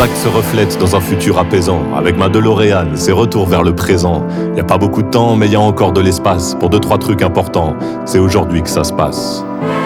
actes se reflètent dans un futur apaisant. Avec ma DeLorean, c'est retour vers le présent. Y a pas beaucoup de temps, mais y a encore de l'espace pour 2-3 trucs importants. C'est aujourd'hui que ça se passe.